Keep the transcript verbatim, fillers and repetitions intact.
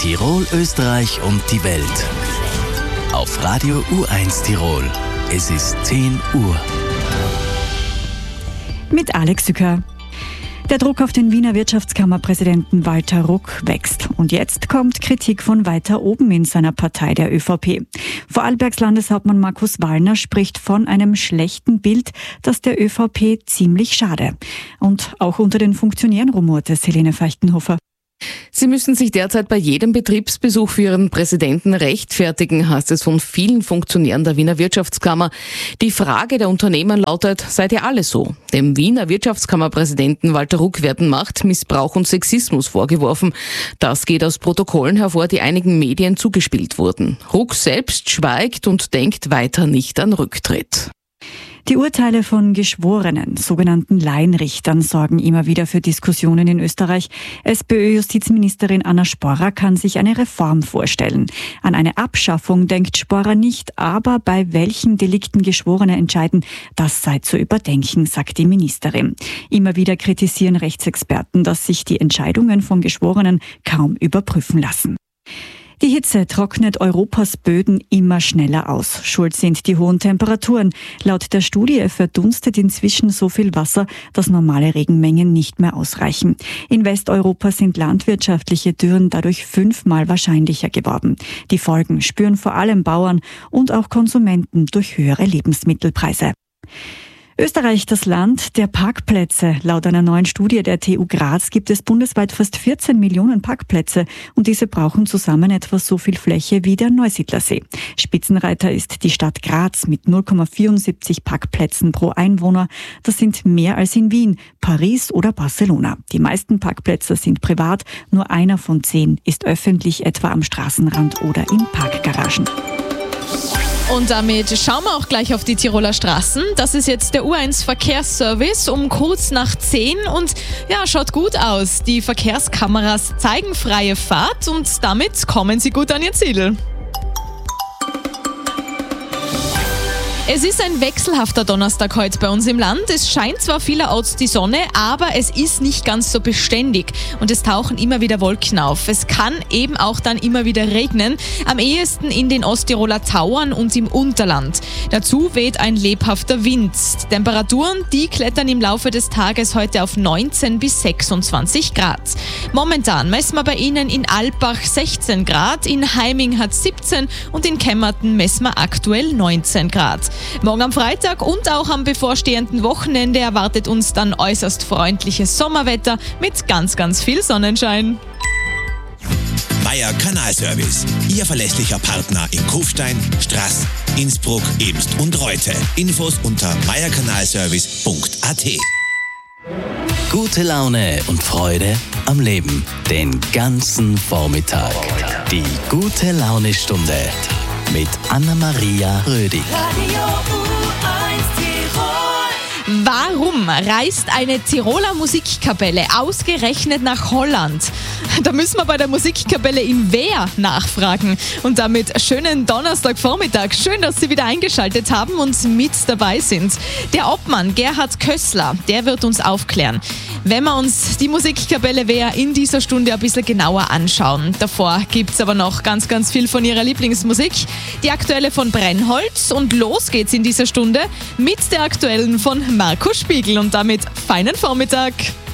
Tirol, Österreich und die Welt. Auf Radio U eins Tirol. Es ist zehn Uhr. Mit Alex Sücker. Der Druck auf den Wiener Wirtschaftskammerpräsidenten Walter Ruck wächst. Und jetzt kommt Kritik von weiter oben in seiner Partei, der ÖVP. Vorarlbergs Landeshauptmann Markus Wallner spricht von einem schlechten Bild, das der ÖVP ziemlich schade. Und auch unter den Funktionären rumort es Helene Feuchtenhofer. Sie müssen sich derzeit bei jedem Betriebsbesuch für ihren Präsidenten rechtfertigen, heißt es von vielen Funktionären der Wiener Wirtschaftskammer. Die Frage der Unternehmer lautet, seid ihr alle so? Dem Wiener Wirtschaftskammerpräsidenten Walter Ruck werden Macht, Missbrauch und Sexismus vorgeworfen. Das geht aus Protokollen hervor, die einigen Medien zugespielt wurden. Ruck selbst schweigt und denkt weiter nicht an Rücktritt. Die Urteile von geschworenen, sogenannten Laienrichtern, sorgen immer wieder für Diskussionen in Österreich. SPÖ-Justizministerin Anna Sporrer kann sich eine Reform vorstellen. An eine Abschaffung denkt Sporrer nicht, aber bei welchen Delikten Geschworene entscheiden, das sei zu überdenken, sagt die Ministerin. Immer wieder kritisieren Rechtsexperten, dass sich die Entscheidungen von Geschworenen kaum überprüfen lassen. Die Hitze trocknet Europas Böden immer schneller aus. Schuld sind die hohen Temperaturen. Laut der Studie verdunstet inzwischen so viel Wasser, dass normale Regenmengen nicht mehr ausreichen. In Westeuropa sind landwirtschaftliche Dürren dadurch fünfmal wahrscheinlicher geworden. Die Folgen spüren vor allem Bauern und auch Konsumenten durch höhere Lebensmittelpreise. Österreich, das Land der Parkplätze. Laut einer neuen Studie der T U Graz gibt es bundesweit fast vierzehn Millionen Parkplätze und diese brauchen zusammen etwa so viel Fläche wie der Neusiedlersee. Spitzenreiter ist die Stadt Graz mit null Komma vierundsiebzig Parkplätzen pro Einwohner. Das sind mehr als in Wien, Paris oder Barcelona. Die meisten Parkplätze sind privat, nur einer von zehn ist öffentlich, etwa am Straßenrand oder in Parkgaragen. Und damit schauen wir auch gleich auf die Tiroler Straßen. Das ist jetzt der U eins Verkehrsservice um kurz nach zehn und ja, schaut gut aus. Die Verkehrskameras zeigen freie Fahrt und damit kommen Sie gut an Ihr Ziel. Es ist ein wechselhafter Donnerstag heute bei uns im Land. Es scheint zwar vielerorts die Sonne, aber es ist nicht ganz so beständig und es tauchen immer wieder Wolken auf. Es kann eben auch dann immer wieder regnen, am ehesten in den Osttiroler Tauern und im Unterland. Dazu weht ein lebhafter Wind. Temperaturen, die klettern im Laufe des Tages heute auf neunzehn bis sechsundzwanzig Grad. Momentan messen wir bei Ihnen in Alpbach sechzehn Grad, in Heiming hat siebzehn und in Kemmerton messen wir aktuell neunzehn Grad. Morgen am Freitag und auch am bevorstehenden Wochenende erwartet uns dann äußerst freundliches Sommerwetter mit ganz, ganz viel Sonnenschein. Meier Kanalservice, Ihr verlässlicher Partner in Kufstein, Straß, Innsbruck, Ebst und Reute. Infos unter meier kanalservice punkt a t. Gute Laune und Freude am Leben. Den ganzen Vormittag. Die gute Laune-Stunde mit Anna-Maria Rödi. Warum reist eine Tiroler Musikkapelle ausgerechnet nach Holland? Da müssen wir bei der Musikkapelle in Wehr nachfragen. Und damit schönen Donnerstagvormittag. Schön, dass Sie wieder eingeschaltet haben und mit dabei sind. Der Obmann Gerhard Kössler, der wird uns aufklären, wenn wir uns die Musikkapelle Wehr in dieser Stunde ein bisschen genauer anschauen. Davor gibt es aber noch ganz, ganz viel von ihrer Lieblingsmusik. Die aktuelle von Brennholz und los geht's in dieser Stunde mit der aktuellen von Markus Spiegel und damit feinen Vormittag.